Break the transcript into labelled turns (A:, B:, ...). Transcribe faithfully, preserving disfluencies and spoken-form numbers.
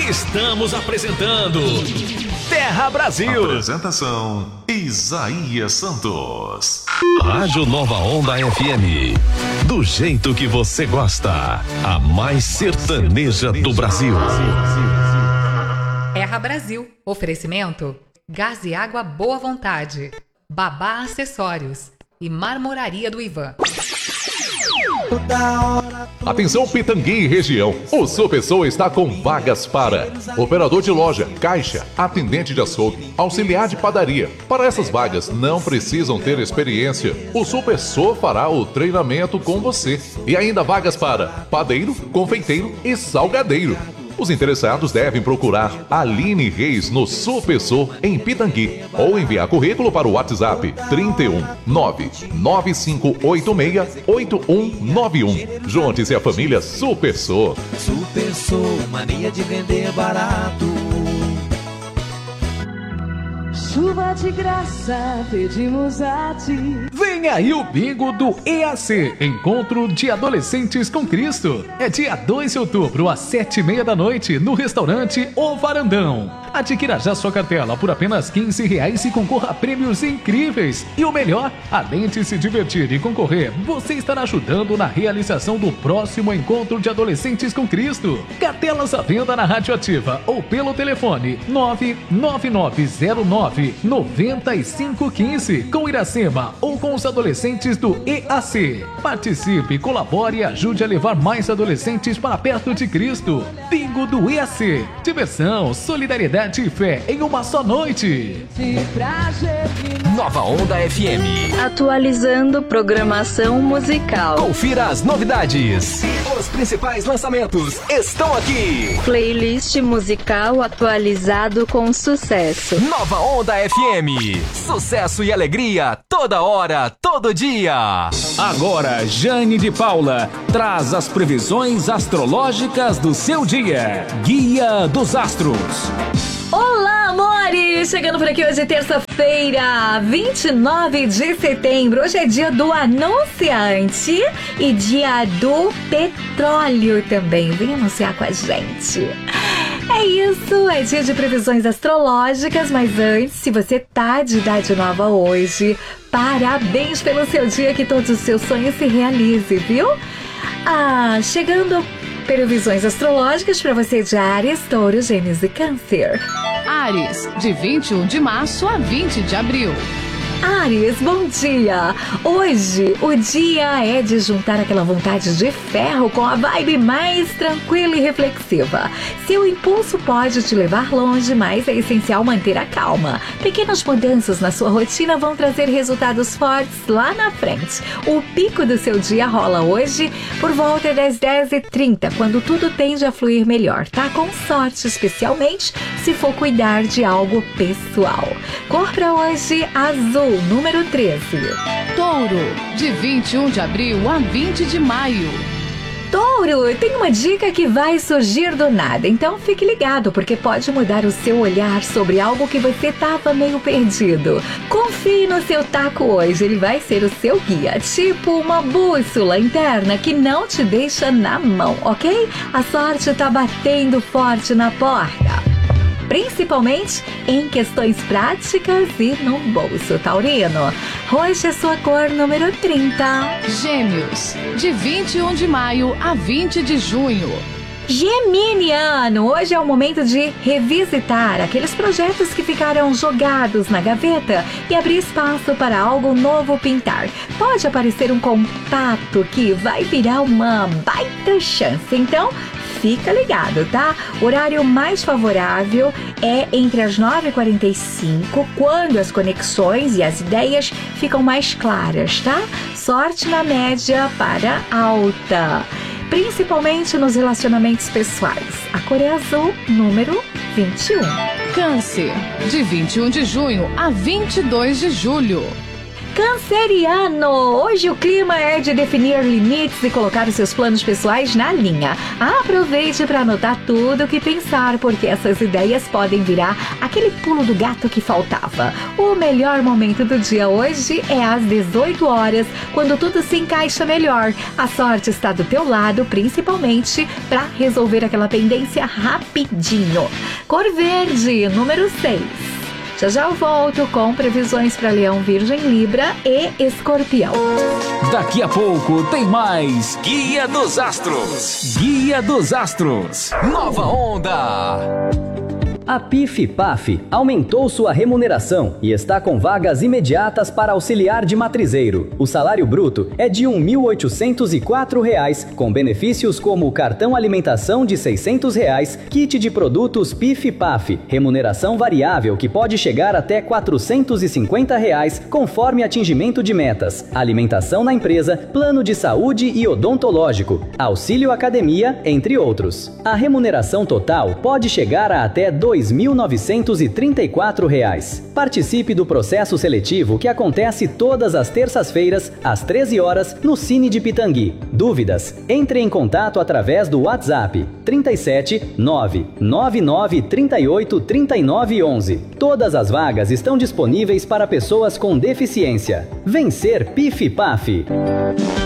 A: Estamos apresentando Terra Brasil.
B: Apresentação Isaías Santos.
A: Rádio Nova Onda F M. Do jeito que você gosta. A mais sertaneja do Brasil.
C: Terra Brasil. Oferecimento: Gás e Água Boa Vontade, Babá Acessórios e Marmoraria do Ivan.
D: Atenção Pitangui e região, o Sua Pessoa está com vagas para operador de loja, caixa, atendente de açougue, auxiliar de padaria. Para essas vagas não precisam ter experiência, o Sua Pessoa fará o treinamento com você. E ainda vagas para padeiro, confeiteiro e salgadeiro. Os interessados devem procurar Aline Reis no Sua Pessoa em Pitangui ou enviar currículo para o WhatsApp trinta e um, nove nove cinco oito seis, oito um nove um. Junte-se à família Sua Pessoa.
E: Sua Pessoa, mania de vender barato.
F: Chuva de graça, pedimos a ti.
G: Vem aí o bingo do E A C, Encontro de Adolescentes com Cristo. É dia dois de outubro, às sete e meia da noite, no restaurante O Varandão. Adquira já sua cartela por apenas quinze reais e concorra a prêmios incríveis. E o melhor, além de se divertir e concorrer, você estará ajudando na realização do próximo Encontro de Adolescentes com Cristo. Cartelas à venda na Rádio Ativa ou pelo telefone nove nove nove zero nove nove cinco um cinco com Iracema ou com os adolescentes do E A C. Participe, colabore e ajude a levar mais adolescentes para perto de Cristo. Bingo do E A C. Diversão, solidariedade e fé em uma só noite.
A: Nova Onda F M.
H: Atualizando programação musical.
A: Confira as novidades. Os principais lançamentos estão aqui.
H: Playlist musical atualizado com sucesso.
A: Nova Onda F M. Sucesso e alegria toda hora, todo dia.
I: Agora, Jane de Paula traz as previsões astrológicas do seu dia. Guia dos Astros.
C: Olá, amores! Chegando por aqui hoje, terça-feira, vinte e nove de setembro. Hoje é dia do anunciante e dia do petróleo também. Vem anunciar com a gente. É isso, é dia de previsões astrológicas, mas antes, se você tá de idade nova hoje, parabéns pelo seu dia, que todos os seus sonhos se realizem, viu? Ah, chegando previsões astrológicas para você de Áries, Touro, Gêmeos e Câncer.
J: Áries, de vinte e um de março a vinte de abril.
C: Áries, bom dia! Hoje o dia é de juntar aquela vontade de ferro com a vibe mais tranquila e reflexiva. Seu impulso pode te levar longe, mas é essencial manter a calma. Pequenas mudanças na sua rotina vão trazer resultados fortes lá na frente. O pico do seu dia rola hoje por volta das dez e trinta, quando tudo tende a fluir melhor, tá? Com sorte, especialmente se for cuidar de algo pessoal. Cor pra hoje, azul. Número treze.
J: Touro, de vinte e um de abril a vinte de maio.
C: Touro, tem uma dica que vai surgir do nada, então fique ligado, porque pode mudar o seu olhar sobre algo que você estava meio perdido. Confie no seu taco hoje, ele vai ser o seu guia, tipo uma bússola interna que não te deixa na mão, ok? A sorte tá batendo forte na porta, principalmente em questões práticas e no bolso, taurino. Hoje é sua cor número trinta.
J: Gêmeos, de vinte e um de maio a vinte de junho.
C: Geminiano, hoje é o momento de revisitar aqueles projetos que ficaram jogados na gaveta e abrir espaço para algo novo pintar. Pode aparecer um contato que vai virar uma baita chance, então fica ligado, tá? O horário mais favorável é entre as nove e quarenta e cinco, quando as conexões e as ideias ficam mais claras, tá? Sorte na média para alta, principalmente nos relacionamentos pessoais. A cor é azul, número vinte e um.
J: Câncer, de vinte e um de junho a vinte e dois de julho.
C: Canceriano, hoje o clima é de definir limites e colocar os seus planos pessoais na linha. Aproveite para anotar tudo o que pensar, porque essas ideias podem virar aquele pulo do gato que faltava. O melhor momento do dia hoje é às dezoito horas, quando tudo se encaixa melhor. A sorte está do teu lado, principalmente para resolver aquela pendência rapidinho. Cor verde, número seis. Já já eu volto com previsões para Leão, Virgem, Libra e Escorpião.
I: Daqui a pouco tem mais Guia dos Astros. Guia dos Astros. Nova Onda.
K: A PIF-PAF aumentou sua remuneração e está com vagas imediatas para auxiliar de matrizeiro. O salário bruto é de um mil oitocentos e quatro reais, com benefícios como cartão alimentação de seiscentos reais, kit de produtos PIF-PAF, remuneração variável que pode chegar até quatrocentos e cinquenta reais, conforme atingimento de metas, alimentação na empresa, plano de saúde e odontológico, auxílio academia, entre outros. A remuneração total pode chegar a até dois mil novecentos e trinta e quatro reais. Participe do processo seletivo que acontece todas as terças-feiras, às treze horas, no Cine de Pitangui. Dúvidas? Entre em contato através do WhatsApp trinta e sete, nove nove nove, trinta e oito, trinta e nove, onze. Todas as vagas estão disponíveis para pessoas com deficiência. Vencer PIF-PAF.